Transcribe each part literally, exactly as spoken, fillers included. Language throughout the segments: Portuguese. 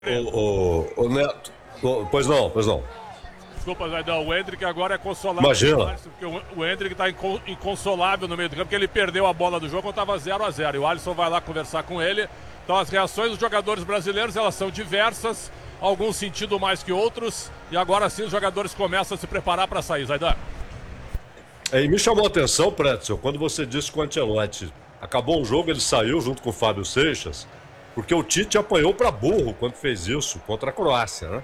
O, o, o Neto, o, pois não, pois não. Desculpa, Zaidão, o Hendrick agora é consolável. Imagina. Porque o, o Hendrick tá inconsolável no meio do campo, porque ele perdeu a bola do jogo quando estava zero a zero. E o Alisson vai lá conversar com ele. Então as reações dos jogadores brasileiros, elas são diversas, alguns sentido mais que outros. E agora sim os jogadores começam a se preparar para sair, Zaidão. E me chamou a atenção, Pretzel, quando você disse que o Ancelotti acabou o jogo, ele saiu junto com o Fábio Seixas, porque o Tite apanhou para burro quando fez isso contra a Croácia, né?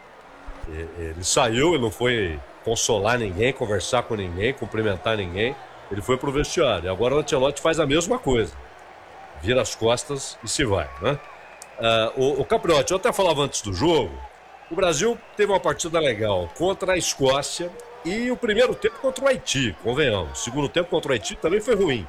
Ele saiu, ele não foi consolar ninguém, conversar com ninguém, cumprimentar ninguém. Ele foi pro vestiário. E agora o Ancelotti faz a mesma coisa. Vira as costas e se vai, né? Uh, o, o Capriotti, eu até falava antes do jogo, o Brasil teve uma partida legal contra a Escócia e o primeiro tempo contra o Haiti, convenhamos. O segundo tempo contra o Haiti também foi ruim.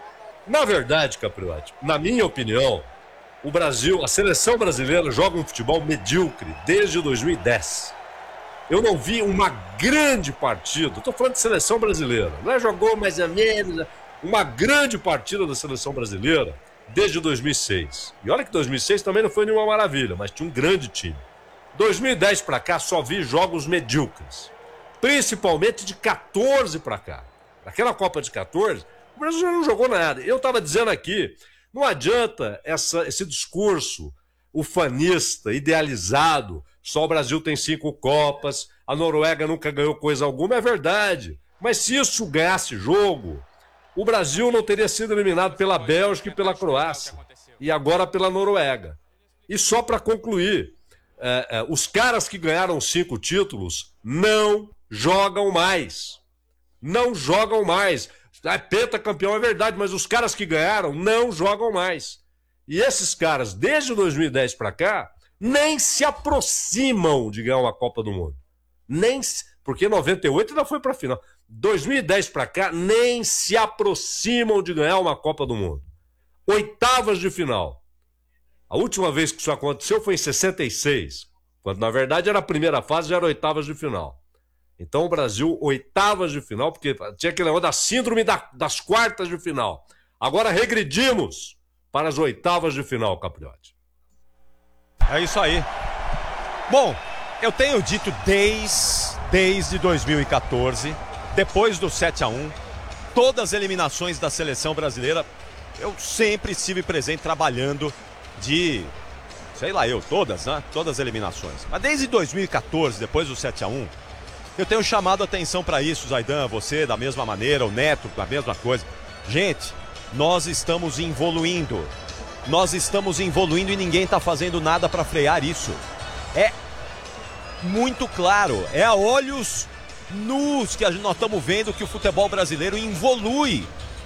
Na verdade, Capriotti, na minha opinião, o Brasil, a seleção brasileira joga um futebol medíocre desde dois mil e dez. Eu não vi uma grande partida, estou falando de seleção brasileira, não é jogou mais ou menos, uma grande partida da seleção brasileira desde dois mil e seis. E olha que dois mil e seis também não foi nenhuma maravilha, mas tinha um grande time. dois mil e dez para cá só vi jogos medíocres, principalmente de quatorze para cá. Naquela Copa de quatorze, o Brasil já não jogou nada. Eu estava dizendo aqui, não adianta essa, esse discurso ufanista, idealizado, só o Brasil tem cinco Copas, a Noruega nunca ganhou coisa alguma, é verdade. Mas se isso ganhasse jogo, o Brasil não teria sido eliminado pela Bélgica e pela Croácia, e agora pela Noruega. E só para concluir, é, é, os caras que ganharam cinco títulos não jogam mais. Não jogam mais. É pentacampeão, é verdade, mas os caras que ganharam não jogam mais. E esses caras, desde dois mil e dez para cá, nem se aproximam de ganhar uma Copa do Mundo. Nem se... Porque noventa e oito ainda foi para a final. dois mil e dez para cá, nem se aproximam de ganhar uma Copa do Mundo. Oitavas de final. A última vez que isso aconteceu foi em sessenta e seis, quando na verdade era a primeira fase, já era oitavas de final. Então o Brasil, oitavas de final, porque tinha aquele negócio da síndrome da, das quartas de final. Agora regredimos para as oitavas de final, Capriotti. É isso aí. Bom, eu tenho dito desde, desde dois mil e quatorze, depois do sete a um, todas as eliminações da seleção brasileira, eu sempre estive presente trabalhando de, sei lá eu, todas, né? Todas as eliminações. Mas desde dois mil e quatorze, depois do sete a um, eu tenho chamado a atenção para isso, Zaidan, você da mesma maneira, o Neto da mesma coisa. Gente, nós estamos evoluindo. Nós estamos evoluindo e ninguém está fazendo nada para frear isso. É muito claro, é a olhos nus que nós estamos vendo que o futebol brasileiro evolui.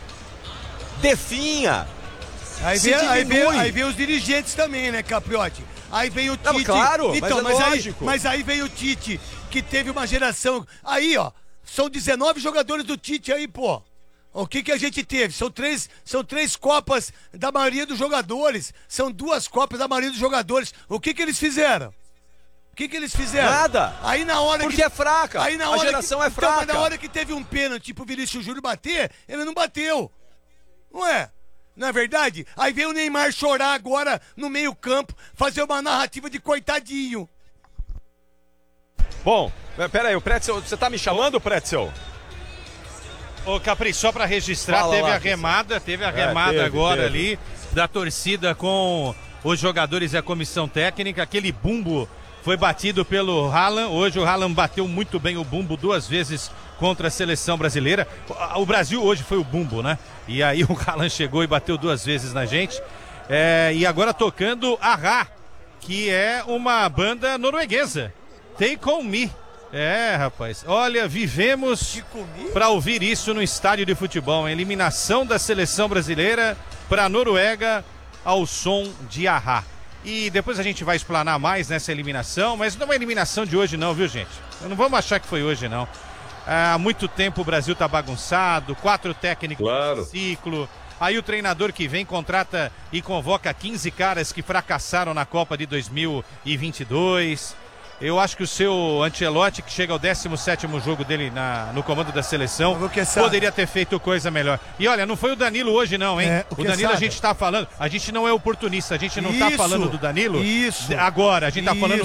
Definha. Aí vem, aí, vem, aí vem os dirigentes também, né, Capriotti? Aí vem o Tite. Não, claro, então, mas, é mas, lógico. Aí, mas aí vem o Tite, que teve uma geração... Aí, ó, são dezenove jogadores do Tite aí, pô. O que que a gente teve? São três, são três Copas da maioria dos jogadores. São duas Copas da maioria dos jogadores. O que que eles fizeram? O que que eles fizeram? Nada. Aí na hora Porque que... é fraca. Aí na a hora geração que... é fraca. Então, mas na hora que teve um pênalti pro Vinícius Júnior bater, ele não bateu. Não é? Não é verdade? Aí vem o Neymar chorar agora no meio campo, fazer uma narrativa de coitadinho. Bom, pera aí, o Pretzel, você tá me chamando, Pretzel? Ô Capri, só para registrar, Fala teve lá, a remada, teve a é, remada teve, agora teve. ali da torcida com os jogadores e a comissão técnica. Aquele bumbo foi batido pelo Haaland. Hoje o Haaland bateu muito bem o bumbo duas vezes contra a seleção brasileira. O Brasil hoje foi o bumbo, né? E aí o Haaland chegou e bateu duas vezes na gente. É, e agora tocando A-Ha, que é uma banda norueguesa. Take On Me. É, rapaz, olha, vivemos para ouvir isso no estádio de futebol. A eliminação da seleção brasileira para a Noruega ao som de A-Ha. E depois a gente vai explanar mais nessa eliminação, mas não é uma eliminação de hoje não, viu, gente? Não vamos achar que foi hoje, não. Há muito tempo o Brasil tá bagunçado, quatro técnicos Claro. no ciclo. Aí o treinador que vem contrata e convoca quinze caras que fracassaram na Copa de dois mil e vinte e dois. Eu acho que o seu Ancelotti, que chega ao décimo sétimo jogo dele na, no comando da seleção, poderia ter feito coisa melhor. E olha, não foi o Danilo hoje não, hein? É, o o Danilo sabe? a gente tá falando, a gente não é oportunista, a gente não tá Isso, falando do Danilo isso, agora, a gente tá falando